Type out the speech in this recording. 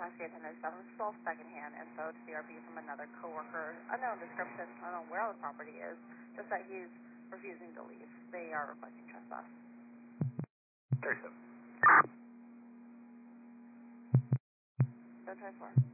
taxi attendant 712 secondhand info to CRP from another coworker. Unknown description. I don't know where the property is. Just that he's refusing to leave. They are requesting trespass. 37. Don't try for.